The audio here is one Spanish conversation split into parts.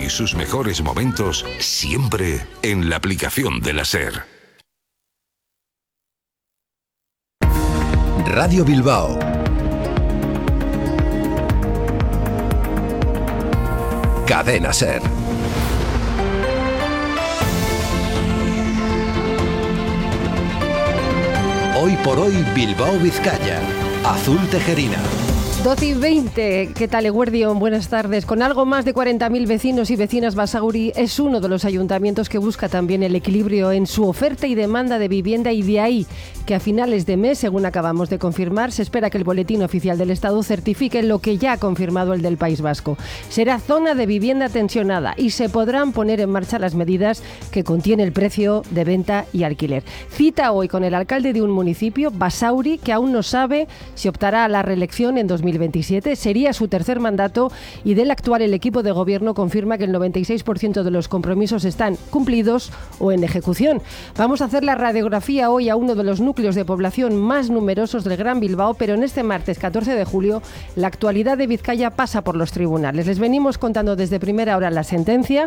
y sus mejores momentos siempre en la aplicación de la SER. Radio Bilbao. Cadena SER. Hoy por hoy Bilbao Vizcaya. Azul Tejerina. 12:20, ¿qué tal, Eguerdión? Buenas tardes. Con algo más de 40.000 vecinos y vecinas, Basauri es uno de los ayuntamientos que busca también el equilibrio en su oferta y demanda de vivienda, y de ahí que a finales de mes, según acabamos de confirmar, se espera que el Boletín Oficial del Estado certifique lo que ya ha confirmado el del País Vasco. Será zona de vivienda tensionada y se podrán poner en marcha las medidas que contiene el precio de venta y alquiler. Cita hoy con el alcalde de un municipio, Basauri, que aún no sabe si optará a la reelección en 2027. Sería su tercer mandato y del actual el equipo de gobierno confirma que el 96% de los compromisos están cumplidos o en ejecución. Vamos a hacer la radiografía hoy a uno de los núcleos de población más numerosos del Gran Bilbao, pero en este martes 14 de julio la actualidad de Vizcaya pasa por los tribunales. Les venimos contando desde primera hora la sentencia: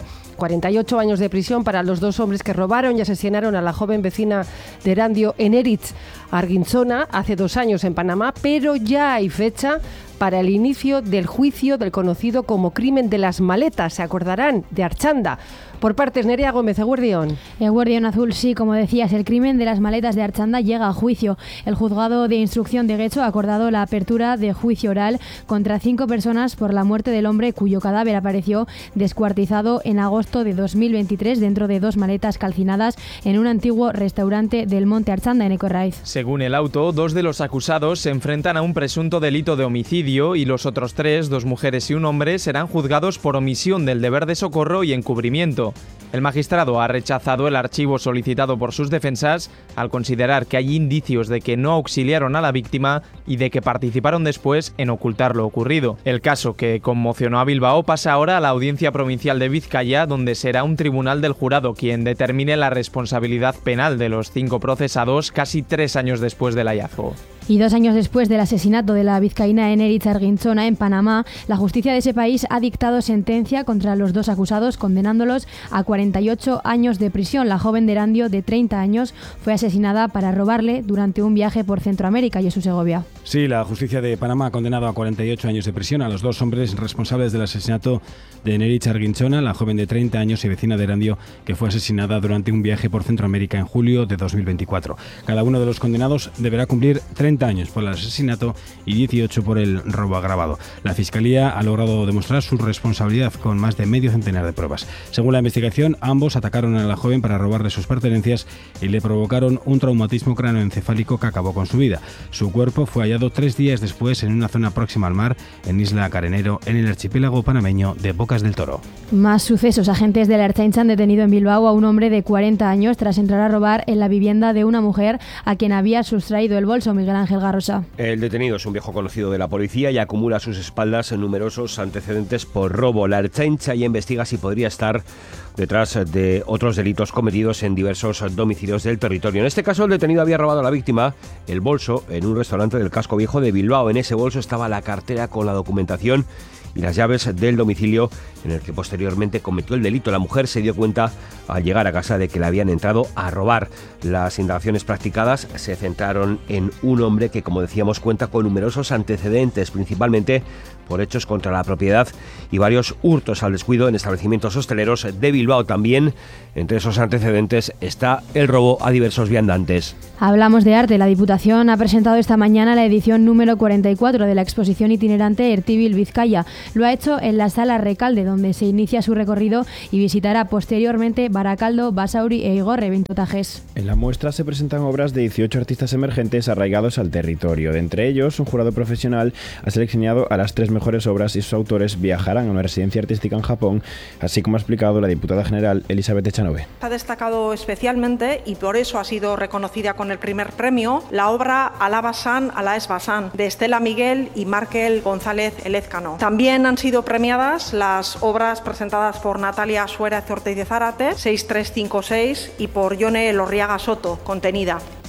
48 años de prisión para los dos hombres que robaron y asesinaron a la joven vecina de Erandio, Eneritz Argintzona, hace 2 años en Panamá, pero ya hay fecha para el inicio del juicio del conocido como crimen de las maletas, se acordarán, de Archanda. Por partes, Nerea Gómez, Eguerdión. Eguerdión Azul, sí, como decías, el crimen de las maletas de Archanda llega a juicio. El juzgado de instrucción de Guecho ha acordado la apertura de juicio oral contra 5 personas por la muerte del hombre cuyo cadáver apareció descuartizado en agosto de 2023 dentro de 2 maletas calcinadas en un antiguo restaurante del Monte Archanda, en Ecorraiz. Según el auto, 2 de los acusados se enfrentan a un presunto delito de homicidio y los otros 3, 2 mujeres y un hombre, serán juzgados por omisión del deber de socorro y encubrimiento. El magistrado ha rechazado el archivo solicitado por sus defensas al considerar que hay indicios de que no auxiliaron a la víctima y de que participaron después en ocultar lo ocurrido. El caso, que conmocionó a Bilbao, pasa ahora a la Audiencia Provincial de Vizcaya, donde será un tribunal del jurado quien determine la responsabilidad penal de los 5 procesados casi 3 años después del hallazgo. Y 2 años después del asesinato de la vizcaína Eneritz Argintzona en Panamá, la justicia de ese país ha dictado sentencia contra los 2 acusados, condenándolos a 48 años de prisión. La joven de Erandio, de 30 años, fue asesinada para robarle durante un viaje por Centroamérica y Jesús Segovia. Sí, la justicia de Panamá ha condenado a 48 años de prisión a los 2 hombres responsables del asesinato de Eneritz Argintzona, la joven de 30 años y vecina de Erandio, que fue asesinada durante un viaje por Centroamérica en julio de 2024. Cada uno de los condenados deberá cumplir 30 años por el asesinato y 18 por el robo agravado. La Fiscalía ha logrado demostrar su responsabilidad con más de medio centenar de pruebas. Según la investigación, ambos atacaron a la joven para robarle sus pertenencias y le provocaron un traumatismo cráneoencefálico que acabó con su vida. Su cuerpo fue hallado 3 días después en una zona próxima al mar, en Isla Carenero, en el archipiélago panameño de Bocas del Toro. Más sucesos. Agentes de la Ertzaintza han detenido en Bilbao a un hombre de 40 años tras entrar a robar en la vivienda de una mujer a quien había sustraído el bolso. Miguel Ángel Garrosa. El detenido es un viejo conocido de la policía y acumula a sus espaldas numerosos antecedentes por robo. La Ertzaintza ya investiga si podría estar detrás de otros delitos cometidos en diversos domicilios del territorio. En este caso, el detenido había robado a la víctima el bolso en un restaurante del Casco Viejo de Bilbao. En ese bolso estaba la cartera con la documentación y las llaves del domicilio en el que posteriormente cometió el delito. La mujer se dio cuenta al llegar a casa de que le habían entrado a robar. Las indagaciones practicadas se centraron en un hombre que, como decíamos, cuenta con numerosos antecedentes, principalmente por hechos contra la propiedad y varios hurtos al descuido en establecimientos hosteleros de Bilbao. También entre esos antecedentes está el robo a diversos viandantes. Hablamos de arte. La Diputación ha presentado esta mañana la edición número 44 de la exposición itinerante Ertibil Vizcaya. Lo ha hecho en la Sala Recalde, donde se inicia su recorrido y visitará posteriormente Barakaldo, Basauri e Igorre, Vintotajes. En la muestra se presentan obras de 18 artistas emergentes arraigados al territorio. De entre ellos, un jurado profesional ha seleccionado a las 3 mejores obras y sus autores viajarán a una residencia artística en Japón, así como ha explicado la diputada general Elizabeth Echanove. Ha destacado especialmente, y por eso ha sido reconocida con el primer premio, la obra Alabasan Alaesbasan de Estela Miguel y Markel González Elezcano. También han sido premiadas las obras presentadas por Natalia Suárez Ortiz de Zárate, 6356, y por Yone Lorriaga Soto, Contenida.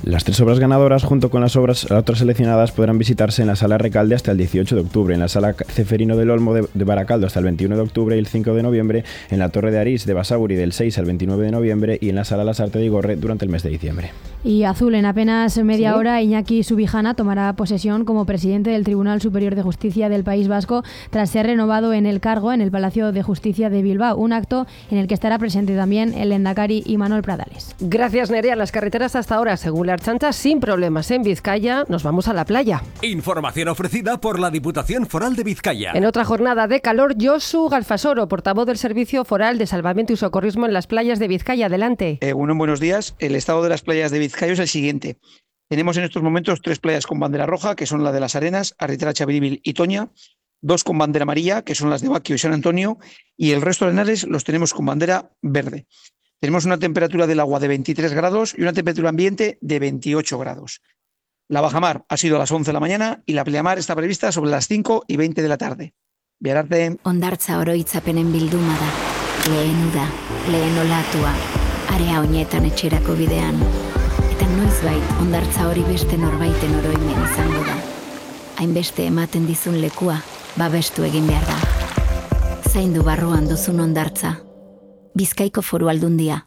Las 3 obras ganadoras, junto con las otras seleccionadas, podrán visitarse en la Sala Recalde hasta el 18 de octubre, en la Sala Ceferino del Olmo de Baracaldo hasta el 21 de octubre y el 5 de noviembre, en la Torre de Arís de Basauri del 6 al 29 de noviembre y en la Sala Lasarte de Igorre durante el mes de diciembre. Y Azul, en apenas media hora, Iñaki Subijana tomará posesión como presidente del Tribunal Superior de Justicia del País Vasco tras ser renovado en el cargo en el Palacio de Justicia de Bilbao, un acto en el que estará presente también el Lehendakari Imanol Pradales. Gracias, Nerea. Las carreteras hasta ahora, según la Ertzaintza, sin problemas. En Vizcaya nos vamos a la playa. Información ofrecida por la Diputación Foral de Vizcaya. En otra jornada de calor, Josu Galfasoro, portavoz del Servicio Foral de Salvamento y Socorrismo en las playas de Vizcaya. Adelante. Buenos días. El estado de las playas de Vizcaya es el siguiente. Tenemos en estos momentos 3 playas con bandera roja, que son la de Las Arenas, Arritara, Chabiribil y Toña, 2 con bandera amarilla, que son las de Baquio y San Antonio, y el resto de arenales los tenemos con bandera verde. Tenemos una temperatura del agua de 23 grados y una temperatura ambiente de 28 grados. La bajamar ha sido a las 11 de la mañana y la pleamar está prevista sobre las 5:20 de la tarde. Biararte. Hondartza oroitzapenen bilduma da, lehen uda, lehen olatua, area honetan etxerako bidean. Eta noizbait hondartza hori beste norbaiten oroimen izango da. Hainbeste ematen dizun lekua, babestu egin behar da. Zaindu barruan duzun hondartza. Bizkaiko Foru Aldundia.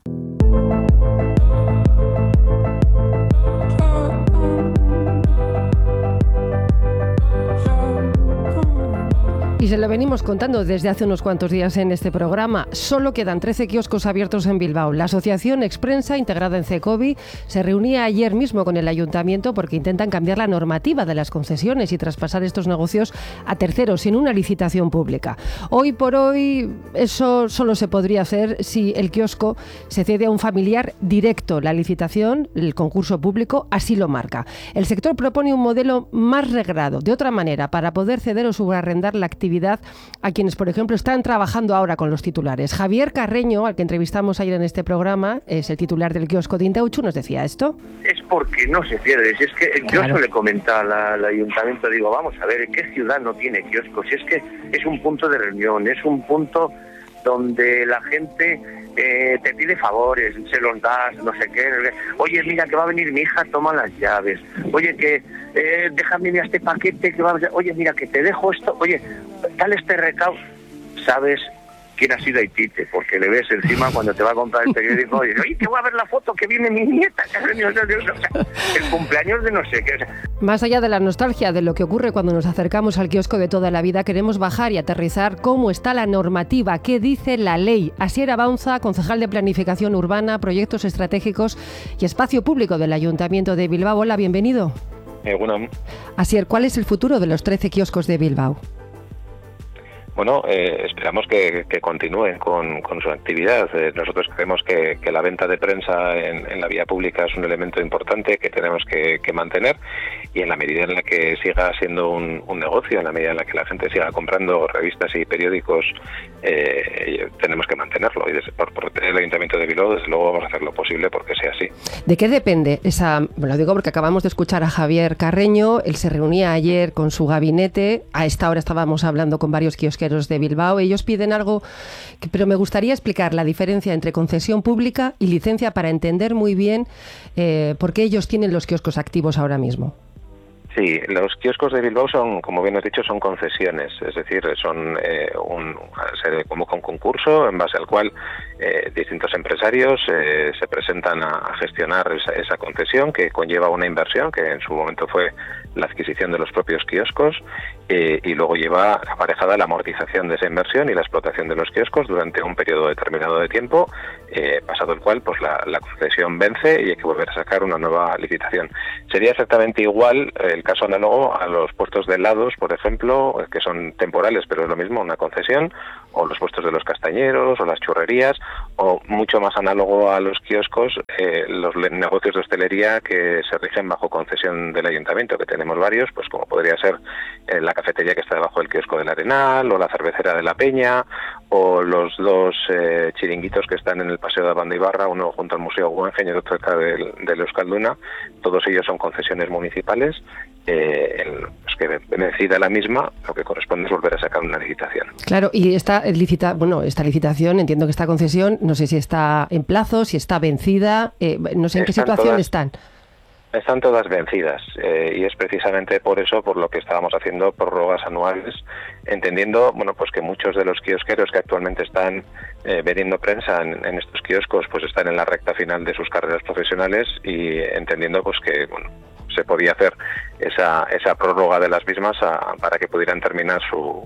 Y se lo venimos contando desde hace unos cuantos días en este programa. Solo quedan 13 kioscos abiertos en Bilbao. La asociación Exprensa, integrada en Cecovi, se reunía ayer mismo con el ayuntamiento porque intentan cambiar la normativa de las concesiones y traspasar estos negocios a terceros sin una licitación pública. Hoy por hoy eso solo se podría hacer si el kiosco se cede a un familiar directo. La licitación, el concurso público, así lo marca. El sector propone un modelo más regrado, de otra manera, para poder ceder o subarrendar la actividad a quienes, por ejemplo, están trabajando ahora con los titulares. Javier Carreño, al que entrevistamos ayer en este programa, es el titular del kiosco de Intauchu, nos decía esto. Es porque no se pierde. Si es que yo eso le comentaba al ayuntamiento, digo, vamos a ver, ¿qué ciudad no tiene kioscos? Si es que es un punto de reunión, es un punto donde la gente te pide favores, se los das, no sé qué. Oye, mira que va a venir mi hija, toma las llaves. Oye, que déjame este paquete que va a... Oye, mira que te dejo esto. Oye, dale este recaudo. ¿Sabes quién ha sido Haitite? Porque le ves encima cuando te va a comprar el periódico. Oye, que voy a ver la foto que viene mi nieta. Que ha venido, o sea, el cumpleaños de no sé qué. O sea. Más allá de la nostalgia de lo que ocurre cuando nos acercamos al kiosco de toda la vida, queremos bajar y aterrizar cómo está la normativa, qué dice la ley. Asier Abaunza, concejal de Planificación Urbana, Proyectos Estratégicos y Espacio Público del Ayuntamiento de Bilbao. Hola, bienvenido. Bueno. Asier, ¿cuál es el futuro de los 13 kioscos de Bilbao? Bueno, esperamos que continúen con su actividad. Nosotros creemos que la venta de prensa en la vía pública es un elemento importante que tenemos que mantener, y en la medida en la que siga siendo un negocio, en la medida en la que la gente siga comprando revistas y periódicos, tenemos que mantenerlo. Y por el Ayuntamiento de Bilbao, desde luego, vamos a hacer lo posible porque sea así. ¿De qué depende esa? Lo digo porque acabamos de escuchar a Javier Carreño. Él se reunía ayer con su gabinete. A esta hora estábamos hablando con varios kiosqueros de Bilbao. Ellos piden algo, pero me gustaría explicar la diferencia entre concesión pública y licencia para entender muy bien por qué ellos tienen los kioscos activos ahora mismo. Sí, los kioscos de Bilbao son, como bien has dicho, son concesiones, es decir, son se convoca un concurso en base al cual distintos empresarios se presentan a gestionar esa concesión, que conlleva una inversión, que en su momento fue la adquisición de los propios kioscos, y luego lleva aparejada la amortización de esa inversión y la explotación de los kioscos durante un periodo determinado de tiempo, pasado el cual pues la concesión vence y hay que volver a sacar una nueva licitación. Sería exactamente igual el caso análogo a los puestos de helados, por ejemplo, que son temporales, pero es lo mismo, una concesión, o los puestos de los castañeros, o las churrerías, o mucho más análogo a los kioscos, los negocios de hostelería que se rigen bajo concesión del ayuntamiento, que tenemos varios, pues como podría ser la cafetería que está debajo del kiosco del Arenal, o la cervecera de la Peña, o los dos chiringuitos que están en el Paseo de Abando Ibarra, uno junto al Museo Guggenheim y el otro cerca del Euskalduna. Todos ellos son concesiones municipales, que decida la misma, lo que corresponde es volver a sacar una licitación. Claro, y esta licitación, entiendo que esta concesión, no sé si está en plazo, si está vencida, no sé en qué situación están. Están todas vencidas y es precisamente por eso por lo que estábamos haciendo prórrogas anuales, entendiendo pues que muchos de los kiosqueros que actualmente están vendiendo prensa en estos kioscos pues están en la recta final de sus carreras profesionales y entendiendo pues que se podía hacer esa prórroga de las mismas para que pudieran terminar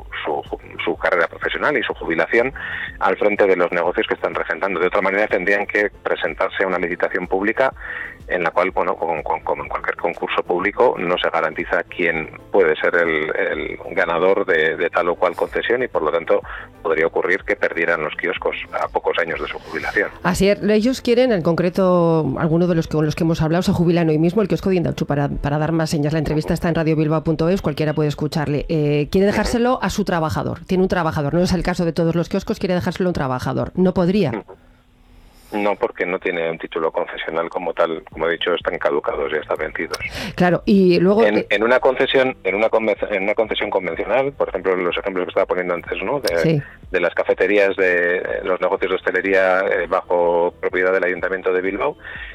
su carrera profesional y su jubilación al frente de los negocios que están regentando. De otra manera tendrían que presentarse a una licitación pública en la cual, como en cualquier concurso público, no se garantiza quién puede ser el ganador de tal o cual concesión y por lo tanto podría ocurrir que perdieran los kioscos a pocos años de su jubilación. Así es, ellos quieren, en concreto, algunos de los con los que hemos hablado se jubilan hoy mismo, el kiosco de Indautxu, para dar más señas. La entrevista está en radiobilbao.es, cualquiera puede escucharle. Quiere dejárselo a su trabajador, tiene un trabajador, no es el caso de todos los kioscos, quiere dejárselo a un trabajador. ¿No podría? No, porque no tiene un título confesional como tal, como he dicho, están caducados, ya están vencidos. Claro, y luego en una concesión convencional, por ejemplo, los ejemplos que estaba poniendo antes, ¿no? De las cafeterías, de los negocios de hostelería bajo propiedad del Ayuntamiento de Bilbao,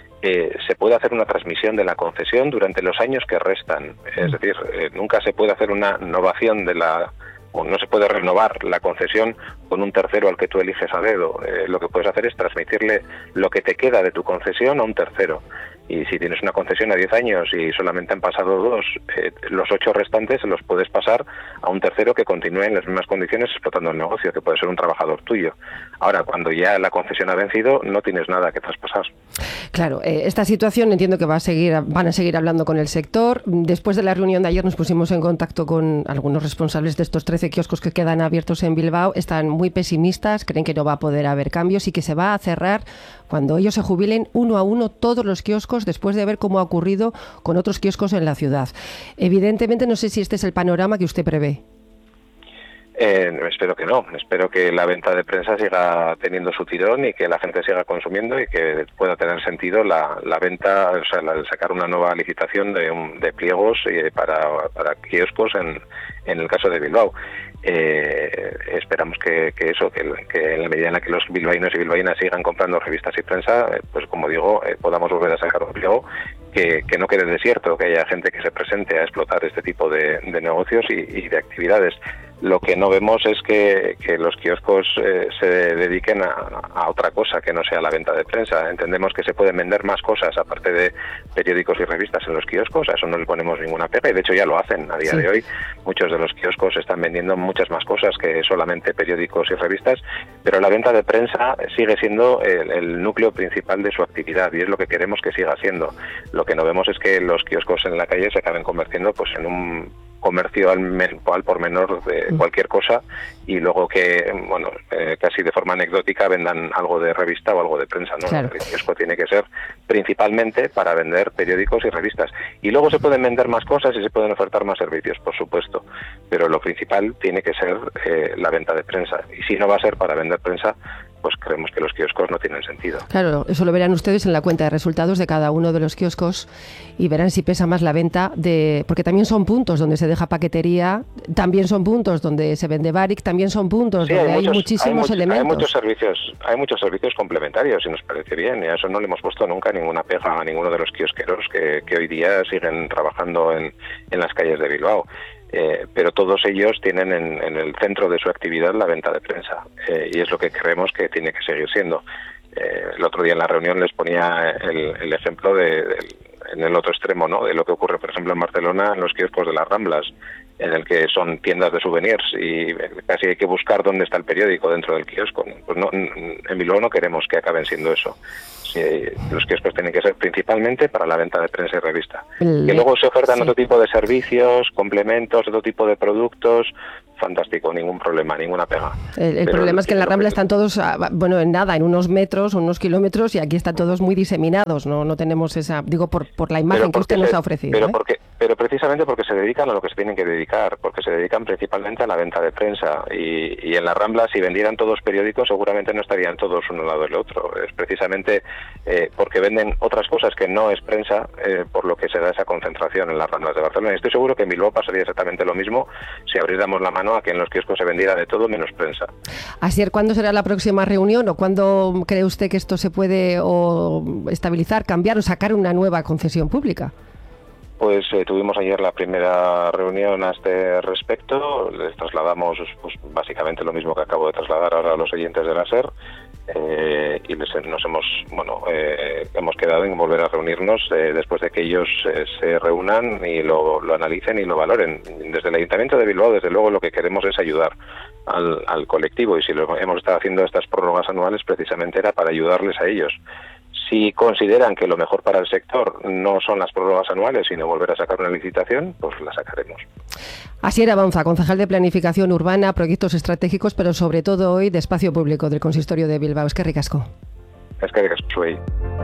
se puede hacer una transmisión de la concesión durante los años que restan. Es decir, nunca se puede hacer una innovación no se puede renovar la concesión con un tercero al que tú eliges a dedo. Lo que puedes hacer es transmitirle lo que te queda de tu concesión a un tercero. Y si tienes una concesión a 10 años y solamente han pasado 2, los 8 restantes se los puedes pasar a un tercero que continúe en las mismas condiciones explotando el negocio, que puede ser un trabajador tuyo. Ahora, cuando ya la concesión ha vencido, no tienes nada que traspasar. Claro, esta situación entiendo que van a seguir hablando con el sector. Después de la reunión de ayer nos pusimos en contacto con algunos responsables de estos 13 kioscos que quedan abiertos en Bilbao. Están muy pesimistas, creen que no va a poder haber cambios y que se va a cerrar cuando ellos se jubilen uno a uno todos los kioscos, después de ver cómo ha ocurrido con otros kioscos en la ciudad. Evidentemente, no sé si este es el panorama que usted prevé. Espero que no. Espero que la venta de prensa siga teniendo su tirón y que la gente siga consumiendo y que pueda tener sentido la venta, o sea, el sacar una nueva licitación de pliegos para kioscos en el caso de Bilbao. Esperamos que en la medida en la que los bilbaínos y bilbaínas sigan comprando revistas y prensa, pues como digo, podamos volver a sacar un pliego que no quede desierto, que haya gente que se presente a explotar este tipo de negocios y de actividades. Lo que no vemos es que los kioscos se dediquen a otra cosa que no sea la venta de prensa. Entendemos que se pueden vender más cosas aparte de periódicos y revistas en los kioscos, a eso no le ponemos ninguna pega y de hecho ya lo hacen a día de hoy. Muchos de los kioscos están vendiendo muchas más cosas que solamente periódicos y revistas, pero la venta de prensa sigue siendo el núcleo principal de su actividad y es lo que queremos que siga siendo. Lo que no vemos es que los kioscos en la calle se acaben convirtiendo pues en un comercio al por menor de cualquier cosa y luego que, casi de forma anecdótica vendan algo de revista o algo de prensa, ¿no? Claro. El kiosco tiene que ser principalmente para vender periódicos y revistas. Y luego se pueden vender más cosas y se pueden ofertar más servicios, por supuesto, pero lo principal tiene que ser la venta de prensa. Y si no va a ser para vender prensa, pues creemos que los kioscos no tienen sentido. Claro, eso lo verán ustedes en la cuenta de resultados de cada uno de los kioscos y verán si pesa más la venta porque también son puntos donde se deja paquetería, también son puntos donde se vende Baric, también son puntos donde hay muchísimos elementos. Hay muchos servicios complementarios y nos parece bien, y a eso no le hemos puesto nunca ninguna pega a ninguno de los kiosqueros que hoy día siguen trabajando en las calles de Bilbao. Pero todos ellos tienen en el centro de su actividad la venta de prensa y es lo que creemos que tiene que seguir siendo. El otro día en la reunión les ponía el ejemplo en el otro extremo, ¿no? De lo que ocurre, por ejemplo, en Barcelona, en los kioscos de las Ramblas, en el que son tiendas de souvenirs y casi hay que buscar dónde está el periódico dentro del kiosco. Pues no, en Bilbao no queremos que acaben siendo eso. Los kioscos tienen que ser principalmente para la venta de prensa y revista. Que luego se ofertan otro tipo de servicios, complementos, otro tipo de productos. Fantástico, ningún problema, ninguna pega. El problema es que en la Rambla están todos, en nada, en unos metros, unos kilómetros, y aquí están todos muy diseminados. No tenemos esa, digo, por la imagen que usted nos ha ofrecido. Pero precisamente porque se dedican a lo que se tienen que dedicar, porque se dedican principalmente a la venta de prensa. Y en la Rambla, si vendieran todos periódicos, seguramente no estarían todos uno al lado del otro. Es precisamente porque venden otras cosas que no es prensa, por lo que se da esa concentración en las Ramblas de Barcelona. Y estoy seguro que en Bilbao pasaría exactamente lo mismo si abriéramos la mano mano a que en los kioscos se vendiera de todo menos prensa. Asier, ¿cuándo será la próxima reunión o cuándo cree usted que esto se puede estabilizar, cambiar o sacar una nueva concesión pública? Pues tuvimos ayer la primera reunión a este respecto. Les trasladamos pues, básicamente lo mismo que acabo de trasladar ahora a los oyentes de la SER. Y hemos quedado en volver a reunirnos después de que ellos se reúnan y lo analicen y lo valoren. Desde el Ayuntamiento de Bilbao, desde luego, lo que queremos es ayudar al colectivo, y si lo hemos estado haciendo estas prórrogas anuales precisamente era para ayudarles a ellos. Si consideran que lo mejor para el sector no son las prórrogas anuales, sino volver a sacar una licitación, pues la sacaremos. Asier Abaunza, concejal de Planificación Urbana, Proyectos Estratégicos, pero sobre todo hoy de Espacio Público del Consistorio de Bilbao. Eskerrik asko. Eskerrik asko zuei.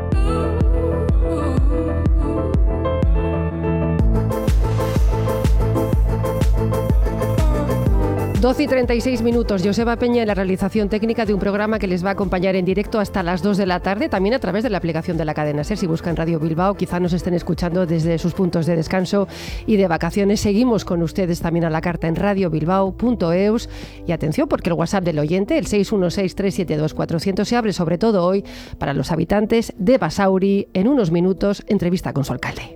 12:36. Joseba Peña en la realización técnica de un programa que les va a acompañar en directo hasta las 2 de la tarde, también a través de la aplicación de la cadena SER. Si buscan Radio Bilbao, quizá nos estén escuchando desde sus puntos de descanso y de vacaciones. Seguimos con ustedes también a la carta en radiobilbao.eus. Y atención, porque el WhatsApp del oyente, el 616-372-400, se abre sobre todo hoy para los habitantes de Basauri. En unos minutos, entrevista con su alcalde.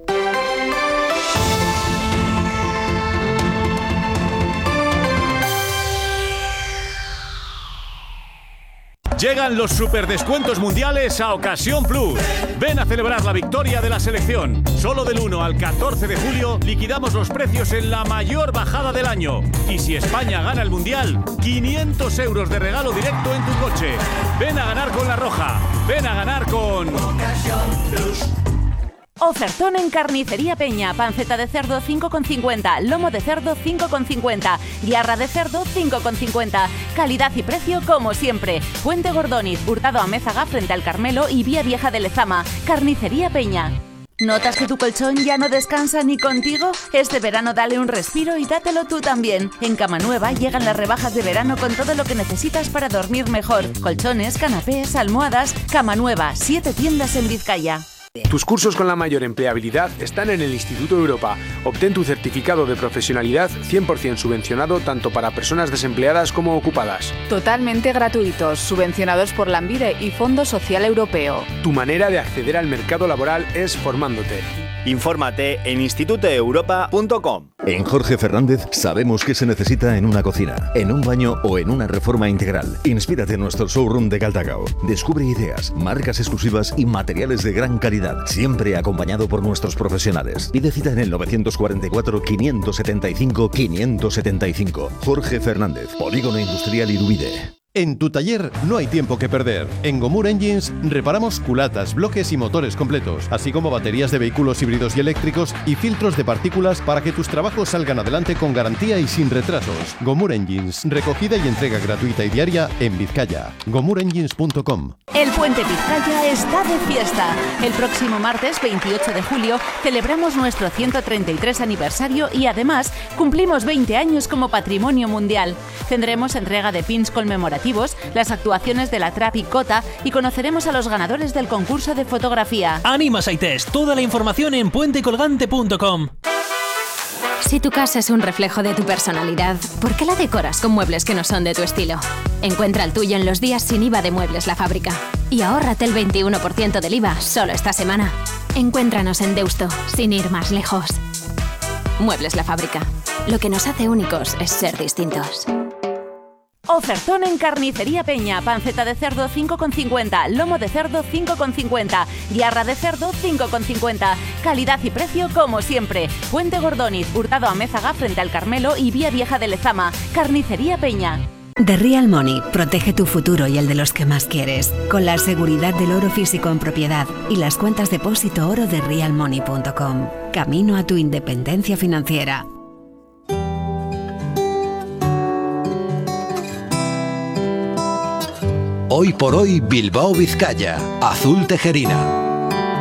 Llegan los superdescuentos mundiales a Ocasión Plus. Ven a celebrar la victoria de la selección. Solo del 1 al 14 de julio liquidamos los precios en la mayor bajada del año. Y si España gana el mundial, 500 euros de regalo directo en tu coche. Ven a ganar con La Roja. Ven a ganar con Ocasión Plus. Ofertón en Carnicería Peña. Panceta de cerdo 5,50, lomo de cerdo 5,50, guiarra de cerdo 5,50. Calidad y precio como siempre. Puente Gordoniz, Hurtado Amézaga frente al Carmelo y Vía Vieja de Lezama. Carnicería Peña. ¿Notas que tu colchón ya no descansa ni contigo? Este verano dale un respiro y dátelo tú también. En Cama Nueva llegan las rebajas de verano con todo lo que necesitas para dormir mejor. Colchones, canapés, almohadas. Cama Nueva, 7 tiendas en Vizcaya. Tus cursos con la mayor empleabilidad están en el Instituto Europa. Obtén tu certificado de profesionalidad 100% subvencionado tanto para personas desempleadas como ocupadas. Totalmente gratuitos, subvencionados por Lanbide y Fondo Social Europeo. Tu manera de acceder al mercado laboral es formándote. Infórmate en institutoeuropa.com. En Jorge Fernández sabemos qué se necesita en una cocina, en un baño o en una reforma integral. Inspírate en nuestro showroom de Galdakao. Descubre ideas, marcas exclusivas y materiales de gran calidad, siempre acompañado por nuestros profesionales. Pide cita en el 944-575-575. Jorge Fernández, Polígono Industrial Irubide. En tu taller no hay tiempo que perder. En Gomur Engines reparamos culatas, bloques y motores completos, así como baterías de vehículos híbridos y eléctricos y filtros de partículas para que tus trabajos salgan adelante con garantía y sin retrasos. Gomur Engines, recogida y entrega gratuita y diaria en Vizcaya. GomurEngines.com. El Puente Vizcaya está de fiesta. El próximo martes 28 de julio celebramos nuestro 133 aniversario y además cumplimos 20 años como Patrimonio Mundial. Tendremos entrega de pins conmemorativos, las actuaciones de la Trap y Cota y conoceremos a los ganadores del concurso de fotografía. ¡Anima Saites! Toda la información en puentecolgante.com. Si tu casa es un reflejo de tu personalidad, ¿por qué la decoras con muebles que no son de tu estilo? Encuentra el tuyo en los días sin IVA de Muebles La Fábrica. Y ahórrate el 21% del IVA solo esta semana. Encuéntranos en Deusto, sin ir más lejos. Muebles La Fábrica. Lo que nos hace únicos es ser distintos. Ofertón en Carnicería Peña. Panceta de cerdo 5,50, lomo de cerdo 5,50, guiarra de cerdo 5,50. Calidad y precio como siempre. Puente Gordoniz, Hurtado Amézaga frente al Carmelo y Vía Vieja de Lezama. Carnicería Peña. The Real Money protege tu futuro y el de los que más quieres, con la seguridad del oro físico en propiedad y las cuentas depósito oro de realmoney.com. Camino a tu independencia financiera. Hoy por hoy Bilbao Vizcaya, Azul Tejerina.